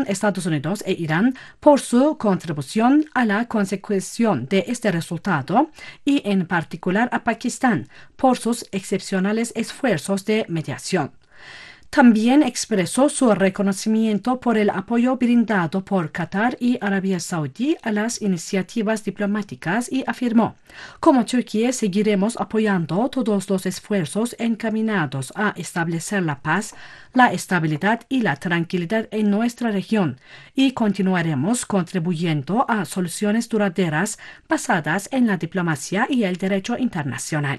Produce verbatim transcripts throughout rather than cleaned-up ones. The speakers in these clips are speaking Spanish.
con Estados Unidos e Irán por su contribución a la consecución de este resultado y en particular a Pakistán por sus excepcionales esfuerzos de mediación. También expresó su reconocimiento por el apoyo brindado por Qatar y Arabia Saudí a las iniciativas diplomáticas y afirmó: como Turquía seguiremos apoyando todos los esfuerzos encaminados a establecer la paz, la estabilidad y la tranquilidad en nuestra región y continuaremos contribuyendo a soluciones duraderas basadas en la diplomacia y el derecho internacional.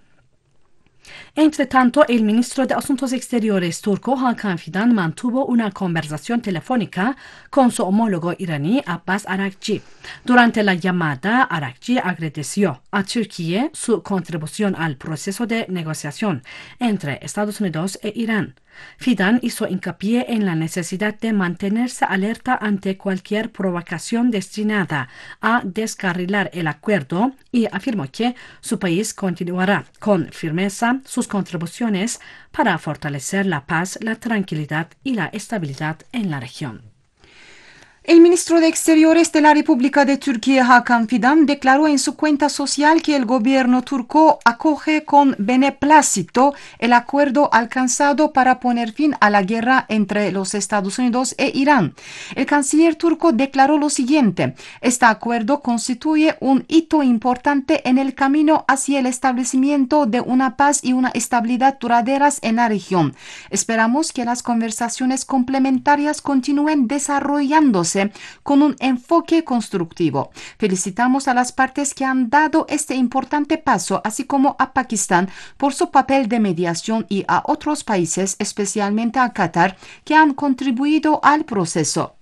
Entre tanto, el ministro de Asuntos Exteriores turco Hakan Fidan mantuvo una conversación telefónica con su homólogo iraní Abbas Araghchi. Durante la llamada, Araghchi agradeció a Turquía su contribución al proceso de negociación entre Estados Unidos e Irán. Fidan hizo hincapié en la necesidad de mantenerse alerta ante cualquier provocación destinada a descarrilar el acuerdo y afirmó que su país continuará con firmeza sus contribuciones para fortalecer la paz, la tranquilidad y la estabilidad en la región. El ministro de Exteriores de la República de Turquía, Hakan Fidan, declaró en su cuenta social que el gobierno turco acoge con beneplácito el acuerdo alcanzado para poner fin a la guerra entre los Estados Unidos e Irán. El canciller turco declaró lo siguiente: este acuerdo constituye un hito importante en el camino hacia el establecimiento de una paz y una estabilidad duraderas en la región. Esperamos que las conversaciones complementarias continúen desarrollándose con un enfoque constructivo. Felicitamos a las partes que han dado este importante paso, así como a Pakistán por su papel de mediación y a otros países, especialmente a Qatar, que han contribuido al proceso.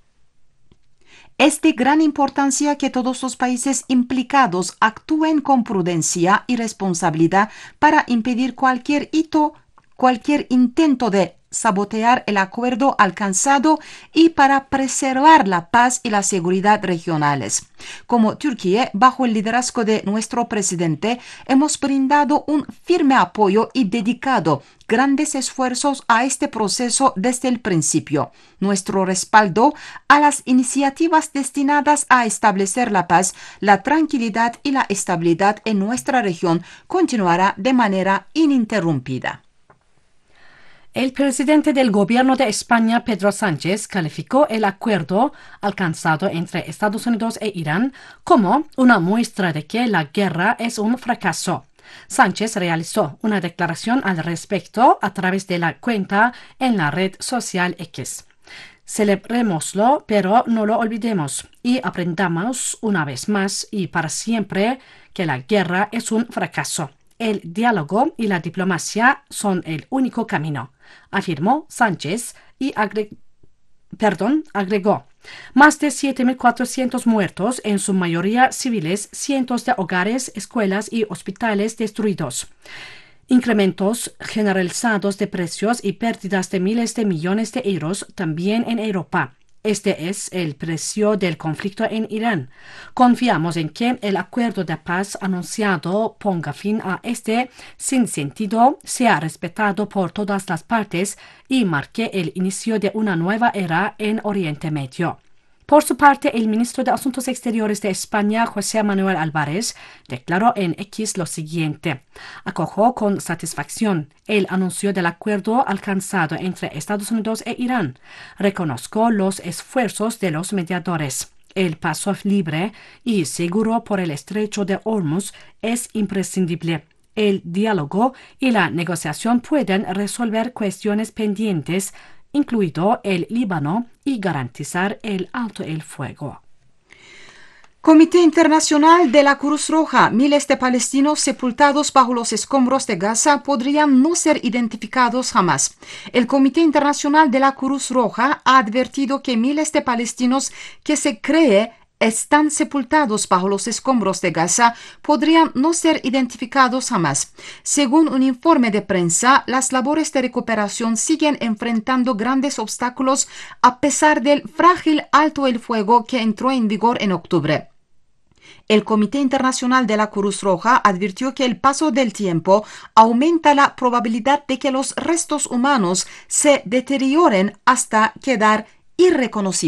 Es de gran importancia que todos los países implicados actúen con prudencia y responsabilidad para impedir cualquier hito, cualquier intento de sabotear el acuerdo alcanzado y para preservar la paz y la seguridad regionales. Como Turquía, bajo el liderazgo de nuestro presidente, hemos brindado un firme apoyo y dedicado grandes esfuerzos a este proceso desde el principio. Nuestro respaldo a las iniciativas destinadas a establecer la paz, la tranquilidad y la estabilidad en nuestra región continuará de manera ininterrumpida. El presidente del gobierno de España, Pedro Sánchez, calificó el acuerdo alcanzado entre Estados Unidos e Irán como una muestra de que la guerra es un fracaso. Sánchez realizó una declaración al respecto a través de la cuenta en la red social X. Celebrémoslo, pero no lo olvidemos y aprendamos una vez más y para siempre que la guerra es un fracaso. El diálogo y la diplomacia son el único camino, afirmó Sánchez y agre- perdón, agregó. Más de siete mil cuatrocientos muertos, en su mayoría civiles, cientos de hogares, escuelas y hospitales destruidos. Incrementos generalizados de precios y pérdidas de miles de millones de euros también en Europa. Este es el precio del conflicto en Irán. Confiamos en que el acuerdo de paz anunciado ponga fin a este sinsentido, sea respetado por todas las partes y marque el inicio de una nueva era en Oriente Medio. Por su parte, el ministro de Asuntos Exteriores de España, José Manuel Álvarez, declaró en X lo siguiente: acojo con satisfacción el anuncio del acuerdo alcanzado entre Estados Unidos e Irán. Reconozco los esfuerzos de los mediadores. El paso libre y seguro por el estrecho de Hormuz es imprescindible. El diálogo y la negociación pueden resolver cuestiones pendientes, incluido el Líbano, y garantizar el alto el fuego. Comité Internacional de la Cruz Roja. Miles de palestinos sepultados bajo los escombros de Gaza podrían no ser identificados jamás. El Comité Internacional de la Cruz Roja ha advertido que miles de palestinos que se cree están sepultados bajo los escombros de Gaza podrían no ser identificados jamás. Según un informe de prensa, las labores de recuperación siguen enfrentando grandes obstáculos a pesar del frágil alto el fuego que entró en vigor en octubre. El Comité Internacional de la Cruz Roja advirtió que el paso del tiempo aumenta la probabilidad de que los restos humanos se deterioren hasta quedar irreconocibles.